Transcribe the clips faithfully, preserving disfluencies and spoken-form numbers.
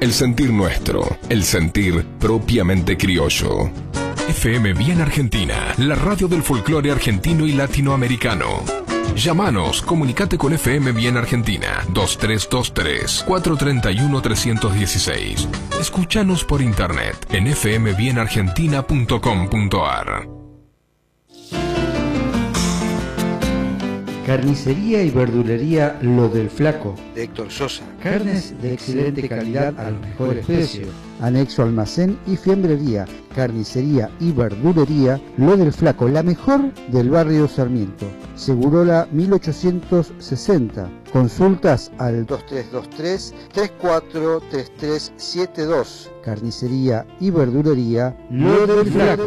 el sentir nuestro, el sentir propiamente criollo. F M Bien Argentina, la radio del folclore argentino y latinoamericano. Llámanos, comunicate con F M Bien Argentina, dos tres dos tres, cuatro tres uno, tres uno seis. Escúchanos por internet en f m bien argentina punto com punto a r. Carnicería y verdulería Lo del Flaco, de Héctor Sosa. Carnes de excelente calidad a los mejores precios. Anexo almacén y fiambrería. Carnicería y verdulería Lo del Flaco, la mejor del barrio Sarmiento. Segurola mil ochocientos sesenta. Consultas al dos tres dos tres, tres cuatro tres tres siete dos. Carnicería y verdulería Lo del Flaco.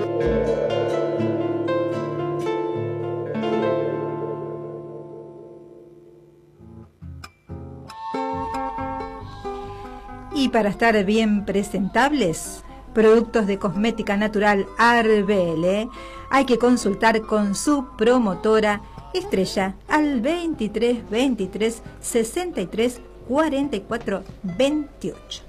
Y para estar bien presentables, productos de cosmética natural Arbele, hay que consultar con su promotora Estrella al veintitrés veintitrés sesenta y tres cuarenta y cuatro veintiocho.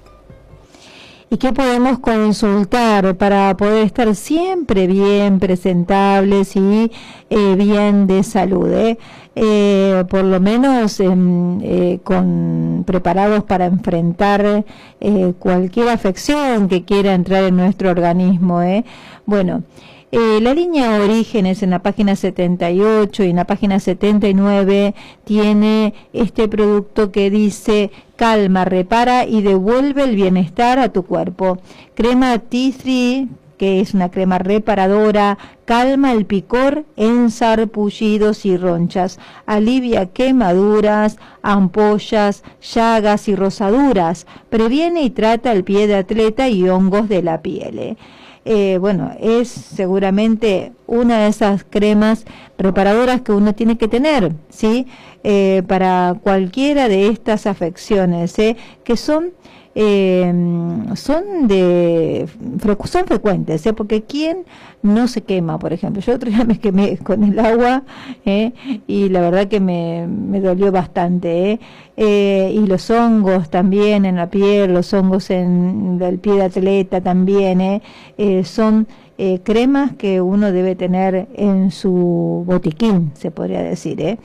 ¿Y qué podemos consultar para poder estar siempre bien presentables y eh, bien de salud? Eh? Eh, por lo menos eh, eh, con preparados para enfrentar eh, cualquier afección que quiera entrar en nuestro organismo. Eh. Bueno, eh, la línea Orígenes en la página setenta y ocho y en la página setenta y nueve tiene este producto que dice: calma, repara y devuelve el bienestar a tu cuerpo. Crema Tea Tree, que es una crema reparadora, calma el picor en sarpullidos y ronchas, alivia quemaduras, ampollas, llagas y rosaduras, previene y trata el pie de atleta y hongos de la piel. Eh. Eh, bueno, es seguramente una de esas cremas reparadoras que uno tiene que tener, ¿sí? Eh, para cualquiera de estas afecciones, ¿eh? que son eh, son de son frecuentes, ¿eh? Porque quién no se quema, por ejemplo. Yo otro día me quemé con el agua, ¿eh? y la verdad que me, me dolió bastante, ¿eh? Eh, y los hongos también en la piel, los hongos en el pie de atleta también, ¿eh? Eh, son eh, cremas que uno debe tener en su botiquín, se podría decir, ¿eh?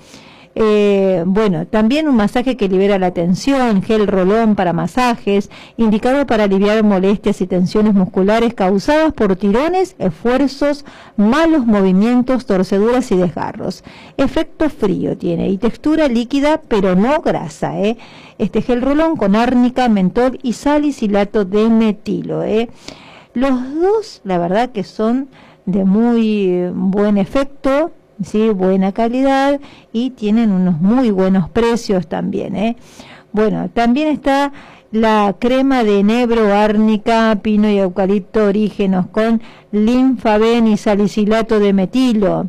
Eh, bueno, también un masaje que libera la tensión, gel rolón para masajes, indicado para aliviar molestias y tensiones musculares causadas por tirones, esfuerzos, malos movimientos, torceduras y desgarros. Efecto frío tiene y textura líquida pero no grasa, ¿eh? Este gel rolón con árnica, mentol y salicilato de metilo, ¿eh? Los dos, la verdad que son de muy buen efecto, sí, buena calidad y tienen unos muy buenos precios también, ¿eh? Bueno, también está la crema de enebro, árnica, pino y eucalipto Orígenos con linfaben y salicilato de metilo,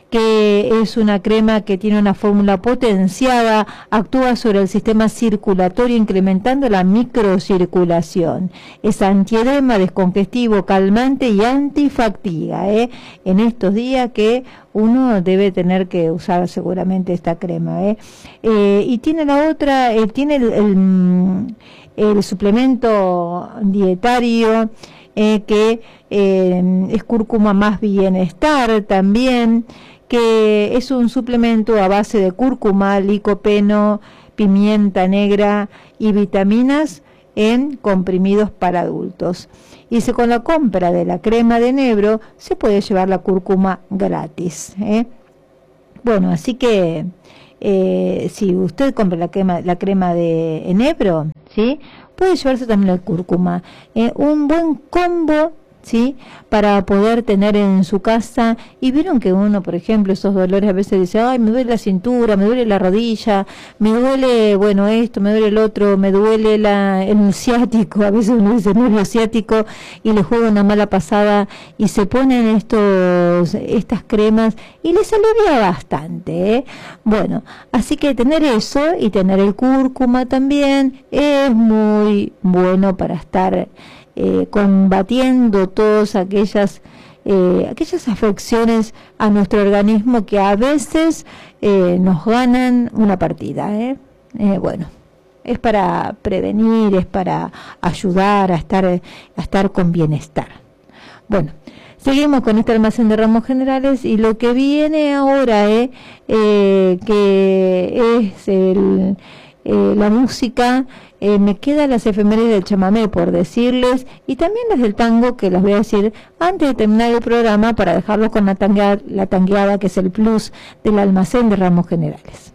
que es una crema que tiene una fórmula potenciada, actúa sobre el sistema circulatorio incrementando la microcirculación. Es antiedema, descongestivo, calmante y antifatiga, ¿eh? En estos días que uno debe tener que usar seguramente esta crema, ¿eh? Eh, y tiene la otra, eh, tiene el, el, el suplemento dietario, eh, que eh, es cúrcuma más bienestar también, que es un suplemento a base de cúrcuma, licopeno, pimienta negra y vitaminas en comprimidos para adultos. Y dice, con la compra de la crema de enebro se puede llevar la cúrcuma gratis, ¿eh? Bueno, así que eh, si usted compra la crema, la crema de enebro, ¿sí?, puede llevarse también la cúrcuma. Eh, un buen combo, ¿sí?, para poder tener en su casa. Y vieron que uno, por ejemplo, esos dolores a veces dice, ay, me duele la cintura, me duele la rodilla, me duele, bueno, esto, me duele el otro, me duele la, el ciático. A veces uno dice, no, el ciático, y le juega una mala pasada y se ponen estos estas cremas y les alivia bastante, ¿eh? Bueno, así que tener eso y tener el cúrcuma también es muy bueno para estar Eh, combatiendo todas aquellas eh, aquellas afecciones a nuestro organismo que a veces eh, nos ganan una partida, ¿eh? Eh, bueno, es para prevenir, es para ayudar a estar, a estar con bienestar. Bueno, seguimos con este almacén de ramos generales y lo que viene ahora eh, eh, que es el, eh, la música, eh, me quedan las efemérides del chamamé por decirles y también las del tango que las voy a decir antes de terminar el programa para dejarlos con la tangueada, la tangueada que es el plus del almacén de ramos generales.